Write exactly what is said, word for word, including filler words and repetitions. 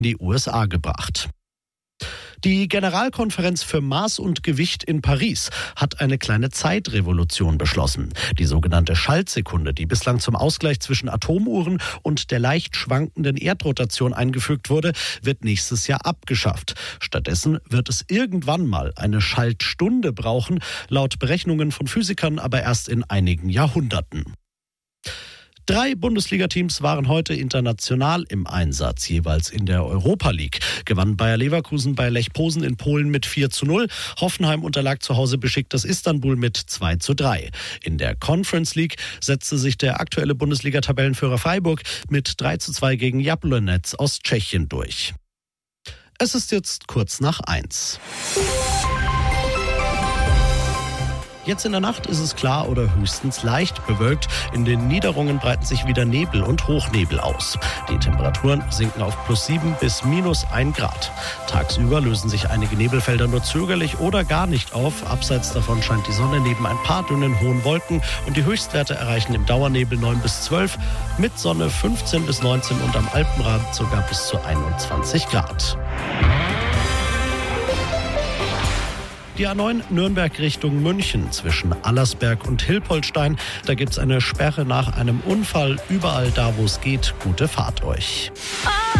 die U S A gebracht. Die Generalkonferenz für Maß und Gewicht in Paris hat eine kleine Zeitrevolution beschlossen. Die sogenannte Schaltsekunde, die bislang zum Ausgleich zwischen Atomuhren und der leicht schwankenden Erdrotation eingefügt wurde, wird nächstes Jahr abgeschafft. Stattdessen wird es irgendwann mal eine Schaltstunde brauchen, laut Berechnungen von Physikern aber erst in einigen Jahrhunderten. Drei Bundesliga-Teams waren heute international im Einsatz, jeweils in der Europa League. Gewann Bayer Leverkusen bei Lech Posen in Polen mit vier zu null. Hoffenheim unterlag zu Hause Besiktas Istanbul mit zwei zu drei. In der Conference League setzte sich der aktuelle Bundesliga-Tabellenführer Freiburg mit drei zu zwei gegen Jablonec aus Tschechien durch. Es ist jetzt kurz nach eins. Jetzt in der Nacht ist es klar oder höchstens leicht bewölkt. In den Niederungen breiten sich wieder Nebel und Hochnebel aus. Die Temperaturen sinken auf plus sieben bis minus ein Grad. Tagsüber lösen sich einige Nebelfelder nur zögerlich oder gar nicht auf. Abseits davon scheint die Sonne neben ein paar dünnen hohen Wolken und die Höchstwerte erreichen im Dauernebel neun bis zwölf, mit Sonne fünfzehn bis neunzehn und am Alpenrand sogar bis zu einundzwanzig Grad. Die A neun Nürnberg Richtung München zwischen Allersberg und Hilpoltstein. Da gibt es eine Sperre nach einem Unfall. Überall da, wo es geht, gute Fahrt euch.